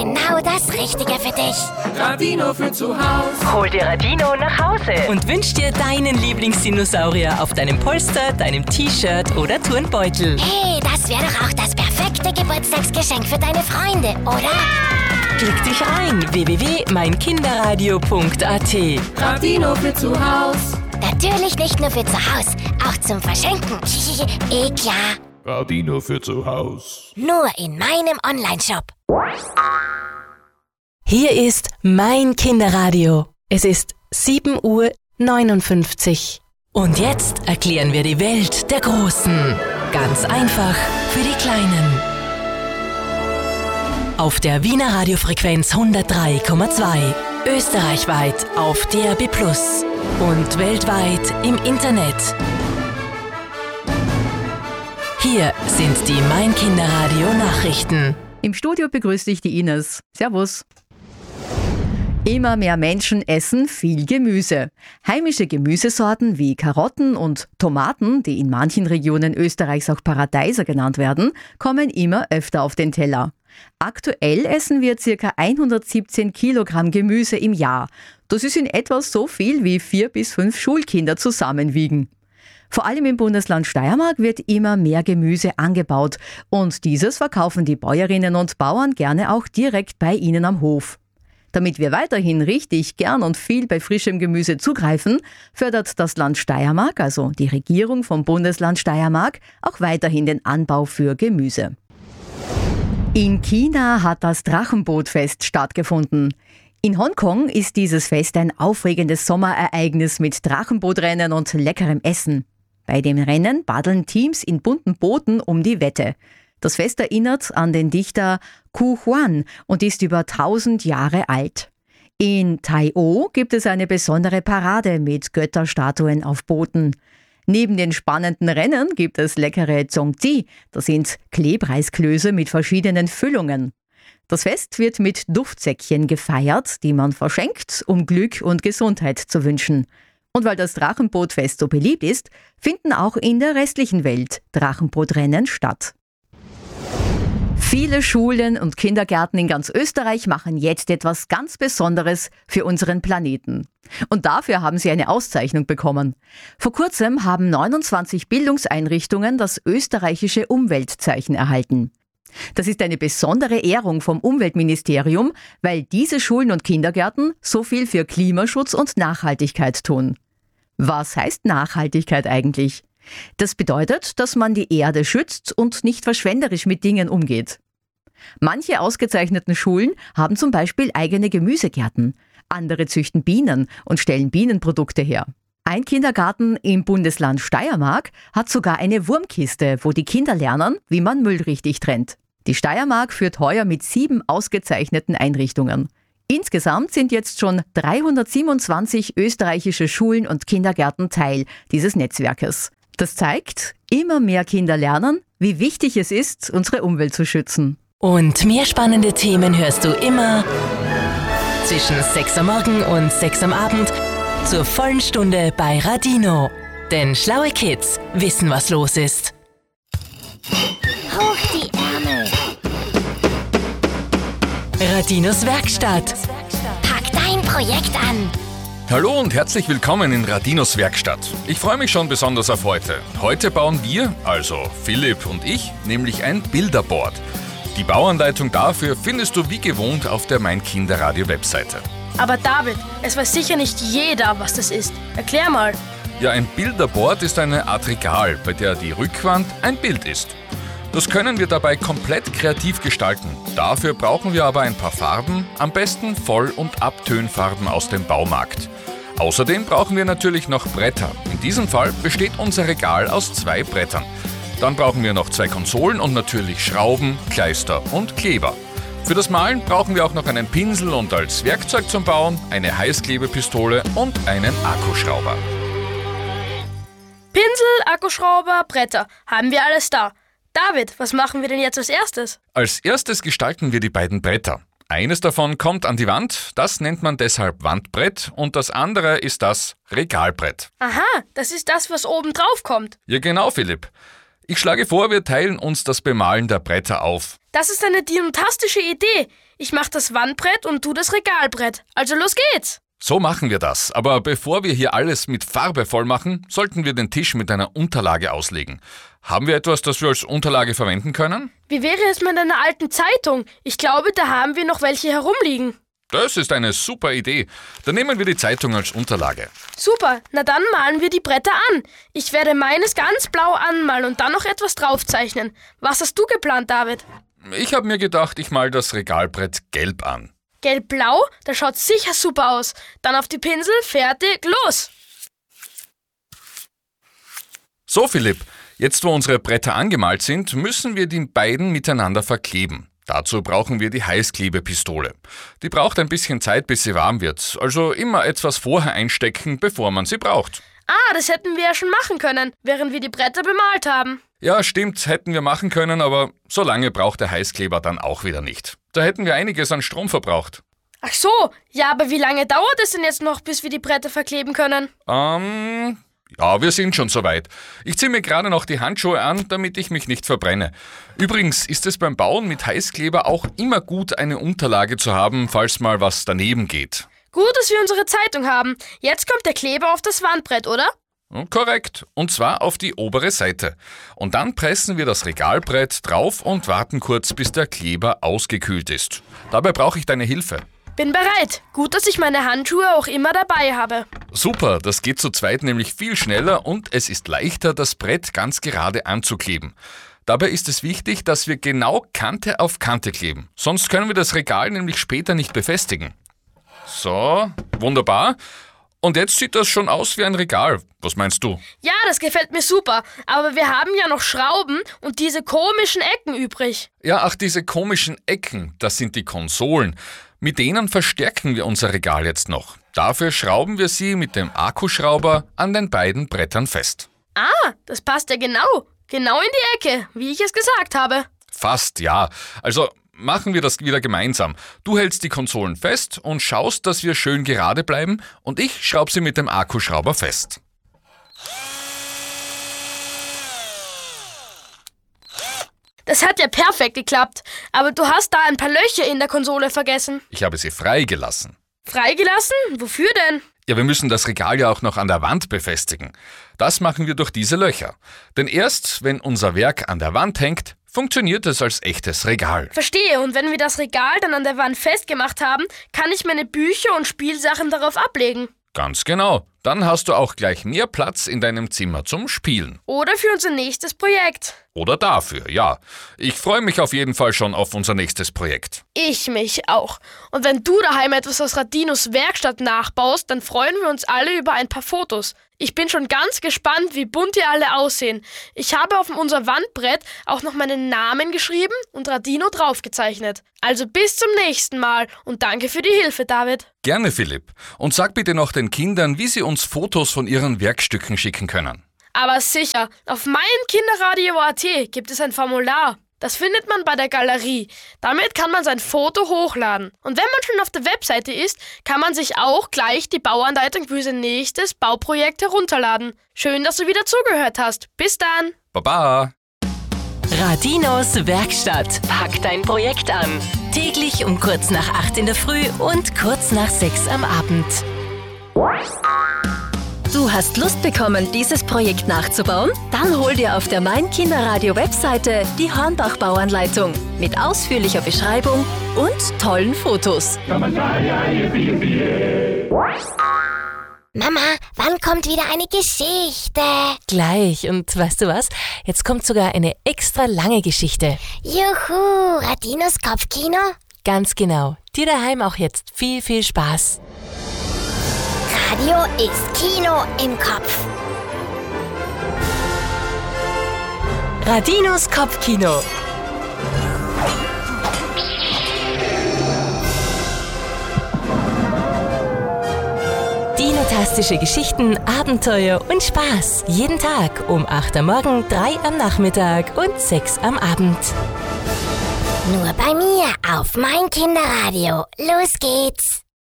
genau das Richtige für dich. Radino für zu Hause. Hol dir Radino nach Hause. Und wünsch dir deinen Lieblingsdinosaurier auf deinem Polster, deinem T-Shirt oder Turnbeutel. Hey, das wäre doch auch das perfekte Geburtstagsgeschenk für deine Freunde, oder? Klick dich rein, www.meinkinderradio.at. Radino für zu Hause. Natürlich nicht nur für zu Hause, auch zum Verschenken. Klar. Radino für zu Hause. Nur in meinem Onlineshop. Hier ist mein Kinderradio. Es ist 7:59 Uhr. Und jetzt erklären wir die Welt der Großen. Ganz einfach für die Kleinen. Auf der Wiener Radiofrequenz 103,2. Österreichweit auf DAB+ und weltweit im Internet. Hier sind die Mein Kinderradio Nachrichten. Im Studio begrüßt dich die Ines. Servus. Immer mehr Menschen essen viel Gemüse. Heimische Gemüsesorten wie Karotten und Tomaten, die in manchen Regionen Österreichs auch Paradeiser genannt werden, kommen immer öfter auf den Teller. Aktuell essen wir ca. 117 Kilogramm Gemüse im Jahr. Das ist in etwa so viel wie 4 bis 5 Schulkinder zusammenwiegen. Vor allem im Bundesland Steiermark wird immer mehr Gemüse angebaut und dieses verkaufen die Bäuerinnen und Bauern gerne auch direkt bei ihnen am Hof. Damit wir weiterhin richtig gern und viel bei frischem Gemüse zugreifen, fördert das Land Steiermark, also die Regierung vom Bundesland Steiermark, auch weiterhin den Anbau für Gemüse. In China hat das Drachenbootfest stattgefunden. In Hongkong ist dieses Fest ein aufregendes Sommerereignis mit Drachenbootrennen und leckerem Essen. Bei dem Rennen paddeln Teams in bunten Booten um die Wette. Das Fest erinnert an den Dichter Ku Huan und ist über 1000 Jahre alt. In Tai-O gibt es eine besondere Parade mit Götterstatuen auf Booten. Neben den spannenden Rennen gibt es leckere Zongzi, das sind Klebreisklöße mit verschiedenen Füllungen. Das Fest wird mit Duftsäckchen gefeiert, die man verschenkt, um Glück und Gesundheit zu wünschen. Und weil das Drachenbootfest so beliebt ist, finden auch in der restlichen Welt Drachenbootrennen statt. Viele Schulen und Kindergärten in ganz Österreich machen jetzt etwas ganz Besonderes für unseren Planeten. Und dafür haben sie eine Auszeichnung bekommen. Vor kurzem haben 29 Bildungseinrichtungen das österreichische Umweltzeichen erhalten. Das ist eine besondere Ehrung vom Umweltministerium, weil diese Schulen und Kindergärten so viel für Klimaschutz und Nachhaltigkeit tun. Was heißt Nachhaltigkeit eigentlich? Das bedeutet, dass man die Erde schützt und nicht verschwenderisch mit Dingen umgeht. Manche ausgezeichneten Schulen haben zum Beispiel eigene Gemüsegärten. Andere züchten Bienen und stellen Bienenprodukte her. Ein Kindergarten im Bundesland Steiermark hat sogar eine Wurmkiste, wo die Kinder lernen, wie man Müll richtig trennt. Die Steiermark führt heuer mit 7 ausgezeichneten Einrichtungen. Insgesamt sind jetzt schon 327 österreichische Schulen und Kindergärten Teil dieses Netzwerkes. Das zeigt, immer mehr Kinder lernen, wie wichtig es ist, unsere Umwelt zu schützen. Und mehr spannende Themen hörst du immer zwischen 6 am Morgen und 6 am Abend zur vollen Stunde bei Radino. Denn schlaue Kids wissen, was los ist. Hoch die Ärmel. Radinos Werkstatt. Pack dein Projekt an. Hallo und herzlich willkommen in Radinos Werkstatt. Ich freue mich schon besonders auf heute. Heute bauen wir, also Philipp und ich, nämlich ein Bilderboard. Die Bauanleitung dafür findest du wie gewohnt auf der Mein Kinderradio Webseite. Aber David, es weiß sicher nicht jeder, was das ist. Erklär mal. Ja, ein Bilderboard ist eine Art Regal, bei der die Rückwand ein Bild ist. Das können wir dabei komplett kreativ gestalten. Dafür brauchen wir aber ein paar Farben, am besten Voll- und Abtönfarben aus dem Baumarkt. Außerdem brauchen wir natürlich noch Bretter. In diesem Fall besteht unser Regal aus 2 Brettern. Dann brauchen wir noch 2 Konsolen und natürlich Schrauben, Kleister und Kleber. Für das Malen brauchen wir auch noch einen Pinsel und als Werkzeug zum Bauen eine Heißklebepistole und einen Akkuschrauber. Pinsel, Akkuschrauber, Bretter. Haben wir alles da. David, was machen wir denn jetzt als erstes? Als erstes gestalten wir die beiden Bretter. Eines davon kommt an die Wand, das nennt man deshalb Wandbrett und das andere ist das Regalbrett. Aha, das ist das, was oben drauf kommt. Ja genau, Philipp. Ich schlage vor, wir teilen uns das Bemalen der Bretter auf. Das ist eine dinotastische Idee. Ich mache das Wandbrett und du das Regalbrett. Also los geht's. So machen wir das. Aber bevor wir hier alles mit Farbe voll machen, sollten wir den Tisch mit einer Unterlage auslegen. Haben wir etwas, das wir als Unterlage verwenden können? Wie wäre es mit einer alten Zeitung? Ich glaube, da haben wir noch welche herumliegen. Das ist eine super Idee. Dann nehmen wir die Zeitung als Unterlage. Super, na dann malen wir die Bretter an. Ich werde meines ganz blau anmalen und dann noch etwas draufzeichnen. Was hast du geplant, David? Ich habe mir gedacht, ich mal das Regalbrett gelb an. Gelb-blau? Das schaut sicher super aus. Dann auf die Pinsel, fertig, los! So, Philipp, jetzt wo unsere Bretter angemalt sind, müssen wir die beiden miteinander verkleben. Dazu brauchen wir die Heißklebepistole. Die braucht ein bisschen Zeit, bis sie warm wird. Also immer etwas vorher einstecken, bevor man sie braucht. Ah, das hätten wir ja schon machen können, während wir die Bretter bemalt haben. Ja, stimmt, hätten wir machen können, aber so lange braucht der Heißkleber dann auch wieder nicht. Da hätten wir einiges an Strom verbraucht. Ach so, ja, aber wie lange dauert es denn jetzt noch, bis wir die Bretter verkleben können? Ja, wir sind schon soweit. Ich ziehe mir gerade noch die Handschuhe an, damit ich mich nicht verbrenne. Übrigens ist es beim Bauen mit Heißkleber auch immer gut, eine Unterlage zu haben, falls mal was daneben geht. Gut, dass wir unsere Zeitung haben. Jetzt kommt der Kleber auf das Wandbrett, oder? Korrekt, und zwar auf die obere Seite. Und dann pressen wir das Regalbrett drauf und warten kurz, bis der Kleber ausgekühlt ist. Dabei brauche ich deine Hilfe. Bin bereit. Gut, dass ich meine Handschuhe auch immer dabei habe. Super, das geht zu zweit nämlich viel schneller und es ist leichter, das Brett ganz gerade anzukleben. Dabei ist es wichtig, dass wir genau Kante auf Kante kleben. Sonst können wir das Regal nämlich später nicht befestigen. So, wunderbar. Und jetzt sieht das schon aus wie ein Regal. Was meinst du? Ja, das gefällt mir super. Aber wir haben ja noch Schrauben und diese komischen Ecken übrig. Ja, ach, diese komischen Ecken, das sind die Konsolen. Mit denen verstärken wir unser Regal jetzt noch. Dafür schrauben wir sie mit dem Akkuschrauber an den beiden Brettern fest. Ah, das passt ja genau. Genau in die Ecke, wie ich es gesagt habe. Fast, ja. Also machen wir das wieder gemeinsam. Du hältst die Konsolen fest und schaust, dass wir schön gerade bleiben und ich schraube sie mit dem Akkuschrauber fest. Das hat ja perfekt geklappt, aber du hast da ein paar Löcher in der Konsole vergessen. Ich habe sie freigelassen. Freigelassen? Wofür denn? Ja, wir müssen das Regal ja auch noch an der Wand befestigen. Das machen wir durch diese Löcher. Denn erst, wenn unser Werk an der Wand hängt, funktioniert es als echtes Regal. Verstehe, und wenn wir das Regal dann an der Wand festgemacht haben, kann ich meine Bücher und Spielsachen darauf ablegen. Ganz genau. Dann hast du auch gleich mehr Platz in deinem Zimmer zum Spielen. Oder für unser nächstes Projekt. Oder dafür, ja. Ich freue mich auf jeden Fall schon auf unser nächstes Projekt. Ich mich auch. Und wenn du daheim etwas aus Radinos Werkstatt nachbaust, dann freuen wir uns alle über ein paar Fotos. Ich bin schon ganz gespannt, wie bunt die alle aussehen. Ich habe auf unser Wandbrett auch noch meinen Namen geschrieben und Radino draufgezeichnet. Also bis zum nächsten Mal und danke für die Hilfe, David. Gerne, Philipp. Und sag bitte noch den Kindern, wie sie uns Fotos von ihren Werkstücken schicken können. Aber sicher, auf meinkinderradio.at gibt es ein Formular. Das findet man bei der Galerie. Damit kann man sein Foto hochladen. Und wenn man schon auf der Webseite ist, kann man sich auch gleich die Bauanleitung für sein nächstes Bauprojekt herunterladen. Schön, dass du wieder zugehört hast. Bis dann. Baba. Radinos Werkstatt. Pack dein Projekt an. Täglich um kurz nach 8 in der Früh und kurz nach 6 am Abend. Du hast Lust bekommen, dieses Projekt nachzubauen? Dann hol dir auf der Mein-Kinderradio-Webseite die Hornbach-Bauanleitung mit ausführlicher Beschreibung und tollen Fotos. Mama, wann kommt wieder eine Geschichte? Gleich. Und weißt du was? Jetzt kommt sogar eine extra lange Geschichte. Juhu, Radinos Kopfkino? Ganz genau. Dir daheim auch jetzt viel, viel Spaß. Radio ist Kino im Kopf. Radinos Kopfkino. Dinotastische Geschichten, Abenteuer und Spaß. Jeden Tag um 8 am Morgen, 3 am Nachmittag und 6 am Abend. Nur bei mir auf Mein Kinderradio. Los geht's.